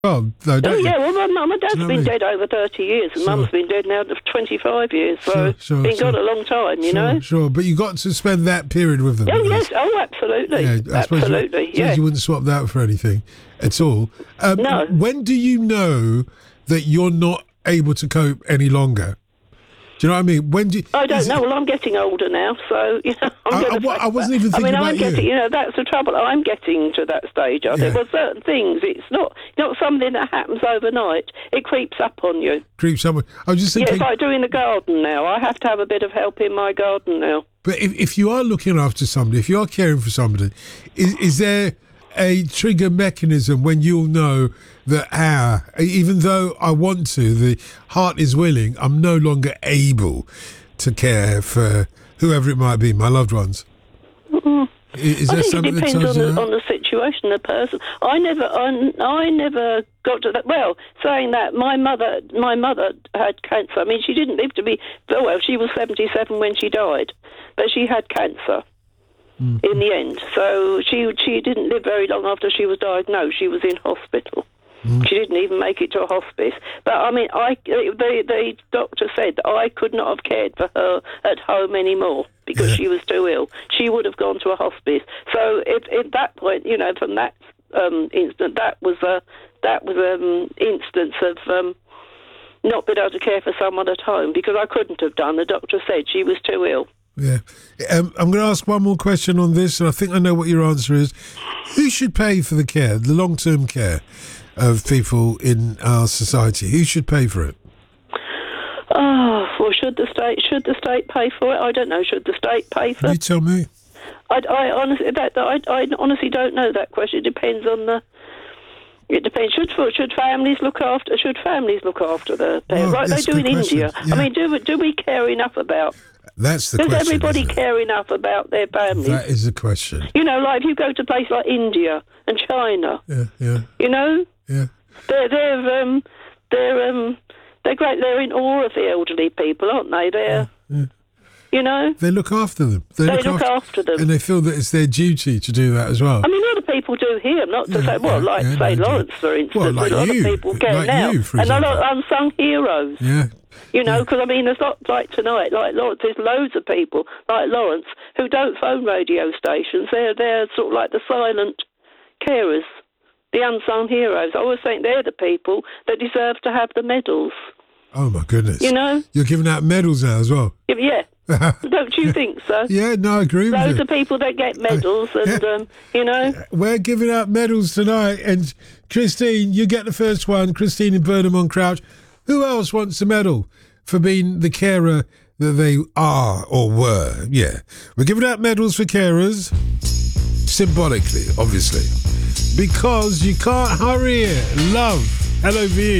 well, though, don't Oh, you? yeah, well, my dad's know what I been mean? dead over 30 years, and Sure. Mum's been dead now for 25 years, so Sure, been sure. gone a long time, you know? Sure, but you got to spend that period with them. Oh, at yes, least. oh, absolutely. Yeah, I suppose Absolutely, I suppose you wouldn't swap that for anything at all. No. When do you know that you're not able to cope any longer? Do you know what I mean? When do you, I don't know. Well, I'm getting older now, so you know. I wasn't even thinking about I'm getting. you. You know, that's the trouble. I'm getting to that stage. I think. Yeah. Well, certain things. It's not something that happens overnight. It creeps up on you. Creep someone. I was just Yeah, thinking. it's like doing the garden now. I have to have a bit of help in my garden now. But if you are looking after somebody, if you are caring for somebody, is there a trigger mechanism when you'll know that, even though I want to, the heart is willing, I'm no longer able to care for whoever it might be, my loved ones? Is I there think something it that depends tells you that? on the situation, the person. I never got to that. Well, saying that, my mother had cancer. I mean, she didn't live to be. Well, she was 77 when she died, but she had cancer in the end. So she didn't live very long after she was diagnosed. She was in hospital. She didn't even make it to a hospice. But I mean, the doctor said that I could not have cared for her at home anymore because she was too ill. She would have gone to a hospice. So at that point, you know, from that instant, that was instance of not being able to care for someone at home because I couldn't have done. The doctor said she was too ill. Yeah. I'm going to ask one more question on this, and I think I know what your answer is. Who should pay for the care, the long-term care of people in our society? Who should pay for it? Oh, well, should the state pay for it? I don't know. Should the state pay for it? You tell me. I honestly don't know that question. It depends on the. It depends. Should families look after? Should families look after the parents? Like they that's a do in good question. India. Yeah. I mean, do we care enough about? That's the Does question. everybody isn't it? care enough about their families? That is the question. You know, like if you go to a place like India and China, Yeah. you know, Yeah. they're great. They're in awe of the elderly people, aren't they? They're, you know, They look after them. they look after them. And they feel that it's their duty to do that as well. I mean, a lot of people do here. Not to say, Lawrence, for instance. Well, like a lot you. of people care Like now, you, for and a lot example. of unsung heroes. Yeah. You know, because I mean, there's not like tonight, like Lawrence. There's loads of people like Lawrence who don't phone radio stations. They're sort of like the silent carers, the unsung heroes. I always think they're the people that deserve to have the medals. Oh, my goodness. You know? You're giving out medals now as well. Yeah. Don't you think so? Yeah, no, I agree with Those you. are people that get medals, and you know. We're giving out medals tonight, and Christine, you get the first one. Christine in Burnham on Crouch. Who else wants a medal for being the carer that they are or were? Yeah, we're giving out medals for carers, symbolically, obviously, because you can't hurry it. Love, LOVE.